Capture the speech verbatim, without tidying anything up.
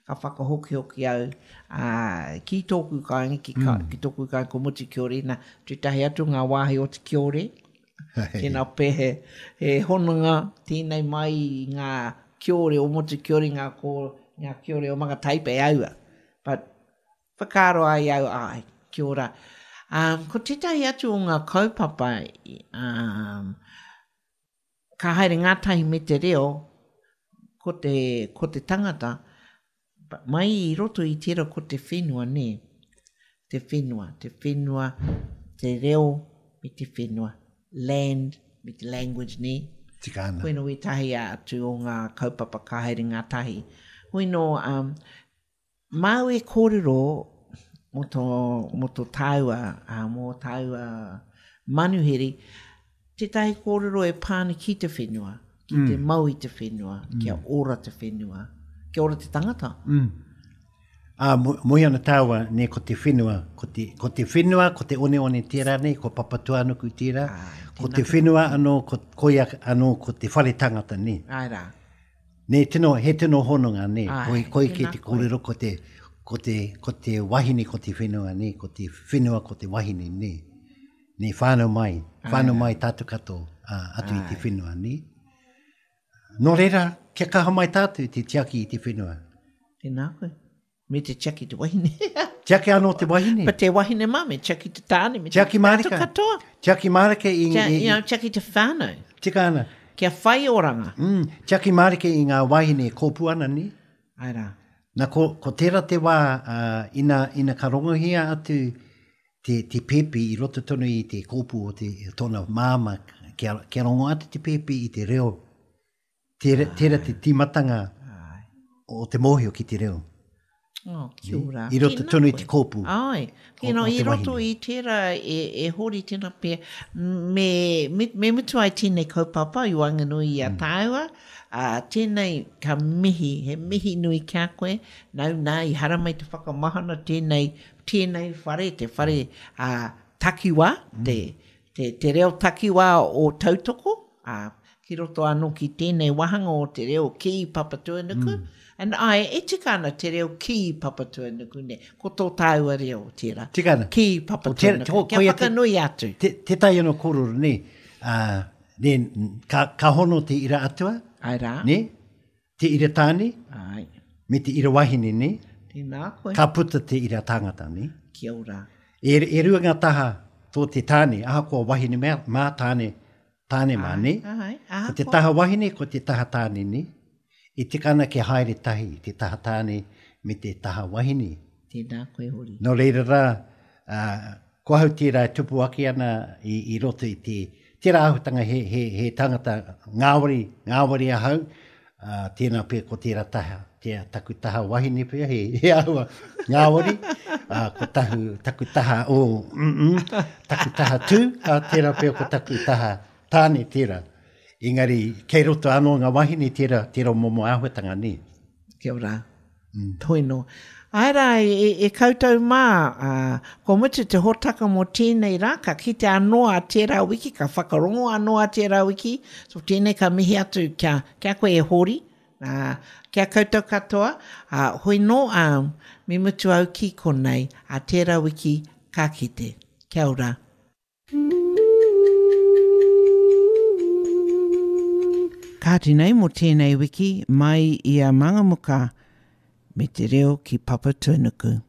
ka whakahoki hoki au uh, ki tōku kāinga, ki, ka, mm. ki tōku kāinga ko Motu Kiore, nā tūtahi atu ngā wāhi o te Kiore, tēnā pē he, he hononga tēnei mai ngā Kiore o Motu Kiore, ngā, ko, ngā Kiore o mga taipe aua. But whakaro ai au ai, kia ora. Um, ko tētahi atu o ngā kaupapa, um, ka haere ngātahi me te reo, ko te, ko te tangata, mai i roto i tira ko te whenua, ne? Te whenua, te whenua, te reo me te whenua, land me te language, ne? Tikana. Koe no i tahi atu o ngā kaupapa ka haere ngātahi. Koe no, um, mau e kōrero mo tō, mo tō taua, uh, mo taua manuheri, te tahi kōrero e pāni ki te whenua, ki mm. te mau i te whenua, mm. kia ora te whenua, kia ora te tangata. Mm. Ah, moi ana taua, ne ko te whenua, ko te, ko te whenua, ko te one one tira ne, ko papatua anuku tira, ah, ko te whenua ano, ko koia ano, ko te whare tangata ne. Ai rā. Ne tino, he tino hononga ne, koi, koi ke te kōrero, ko te, ko te, ko te wahine ko te whenua ne, ko te whenua ko te wahine ne. Ne whānau mai, whānau mai tātu kato uh, atu Ai. I te whenua ne. No reira, kia kaha mai tātu te tiaki i te whenua. Tēnā koe. Me te tiaki te wahine. Tiaki anō te wahine. Pa te wahine mā, me tiaki te tāne, me tiaki marika. Tātu katoa. Tiaki marika i... Tia, i, i tiaki te whānau. Tika ana. Kia whai oranga. Mm, tiaki marika i ngā wahine kōpu ana ni. Ai rā. Nā ko, ko tera te wā, uh, ina, ina ka rongohia atu te, te pepe i roto tonu i te kōpu o te tōna māma, kia, kia rongo atu te pepe i te reo. Tera, tera te timatanga Ai. O te mōhio ki te reo. Oh, kia ora. I roto tonu i te kōpu. Ai. Kino, I roto wahine. I tera e, e hori tēnā pē, me, me, me mutu ai tēnei kaupapa i wanganui a mm. tāua, Uh, tēnei ka mihi, he mihi nui kia koe, nau nā i haramai te whakamahana tēnei, tēnei whare, te whare uh, takiwa, mm. te, te, te reo takiwa o tautoko, uh, ki roto anō ki tēnei wahanga o te reo ki papatua nuku, mm. and ai e tikana te reo ki papatua nuku ne, ko tō tāua reo tēra, tikana. Ki papatua nuku, kia whakanui atu. Te, te tai anō kororo ne, uh, ne ka, ka hono te ira atua, Ai rā. Ne? Te ira tāne. Ai. Me te ira wahine, ne? Tēnā koe. Ka puta te ira tāngata, ne? Kia ora. E, e rua ngā taha tō te tāne, aha kua wahine mā, mā tāne, tāne mā, ne? Ai, aha ko te taha wahine, ko te taha tāne, ne? E tikana ke haere tahi, te taha tāne me te taha wahine. Tēnā koe hori. No reira rā, uh, ko hau tērā tupu aki ana i, i roto i te tērā ahutanga he, he, he tangata ngāwari, ngāwari ahau, uh, tēnā pē ko tērā taha, tērā taku taha wahine pē, he, he ahua ngāwari, uh, ko tahu, taku taha o, mm, mm, taku taha tū, uh, tērā pē ko taku taha tāne tērā. Engari, kei roto anō ngā wahine tērā, tērā momo ahutanga ni. Kia ora, mm. Toino. Aira, e, e koutou mā, uh, ko mutu te hotaka mo tēnei raka, ki te anoa tērā wiki, ka whakarongo anoa tērā wiki, so tēnei ka mihi atu kia, kia koe e hori, uh, kia koutou katoa, uh, hoi no um, me mutu au ki konei, a tērā wiki ka kite. Kia ora. Kāti nei mo tēnei wiki, mai i a mangamuka, me te reo ki Papatua Nuku.